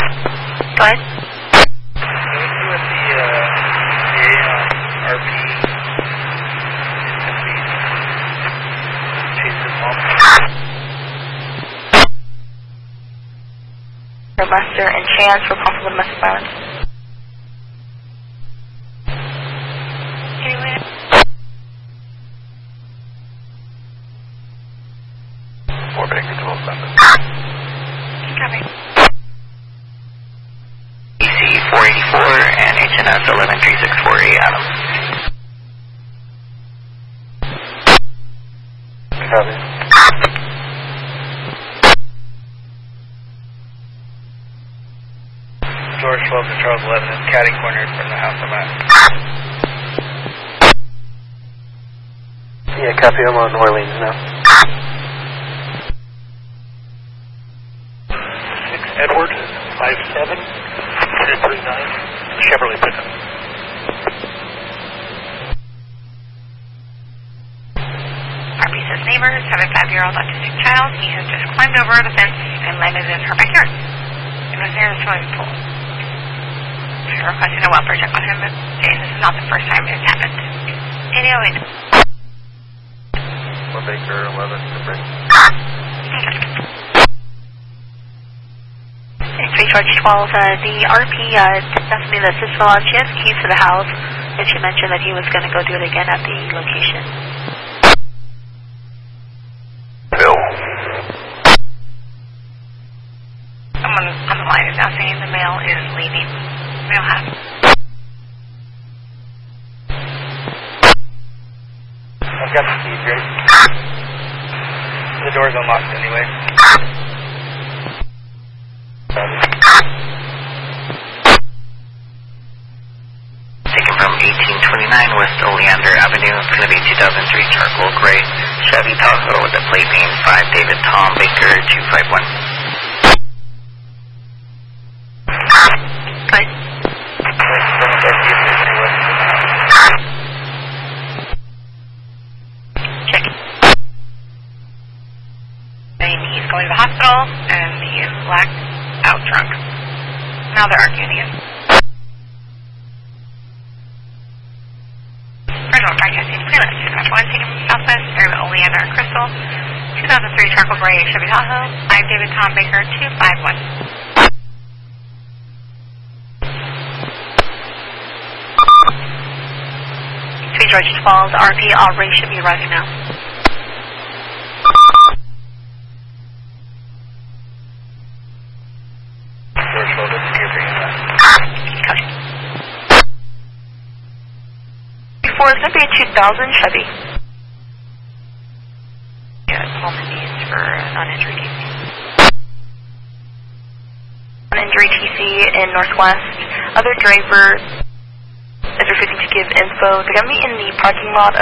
Go ahead. With the RP, Chase's mom. Lester and Chance for possible domestic violence. Anyway. 4 Baker 12-7. Copy. EC 484 and HNS 113648 Adam. Copy. George 12 to Charles 11 is catty cornered from the house I'm at. Yeah, copy. I'm on Orleans now. 6 Edward 57 1039 Chevrolet pickup. RP says neighbors have a 5-year-old autistic child. He has just climbed over the fence and landed in her backyard. It was near the swimming pool. We're requesting a welfare check on him, but saying this is not the first time it's happened. 808. 4 Baker 11 to bring. Okay, George 12, the RP definitely the sister on. She has keys to the house, and she mentioned that he was going to go do it again at the location. Bill. Someone on the line is now saying the mail is leaving. Mail has. I've got the keys ready. The door's unlocked anyway. Taken from 1829 West Oleander Avenue. It's going to be 2003 charcoal gray Chevy Tahoe with a plate being 5 David Tom Baker 251. Good. Check. And he's going to the hospital, and he is blacked out drunk. Now they're arguing again. Original broadcasting playlist. Dispatch 1 taken from Southwest, area of Oleander and Crystal. 2003 charcoal gray Chevy Tahoe. 5 David Tom Baker 251. George 12, RP already should be arriving now. George 12 is here for you now. Copy. Before, it's going to be a 2000 Chevy. Yeah, Coleman needs for non-injury TC. Non-injury TC in Northwest. Other driver is refusing to give info. They're going to be in the parking lot